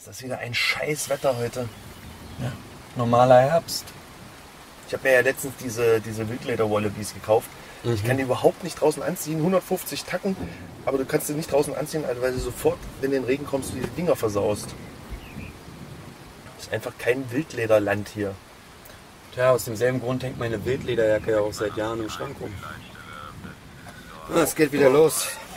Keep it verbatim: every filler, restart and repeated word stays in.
Ist das wieder ein scheiß Wetter heute? Ja, normaler Herbst. Ich habe mir ja letztens diese, diese Wildleder-Wallabies gekauft. Mhm. Ich kann die überhaupt nicht draußen anziehen, hundertfünfzig Tacken, aber du kannst sie nicht draußen anziehen, weil du sofort, wenn du in den Regen kommst, die Dinger versaust. Das ist einfach kein Wildlederland hier. Tja, aus demselben Grund hängt meine Wildlederjacke ja auch seit Jahren im Schrank rum. Ah, es geht wieder los.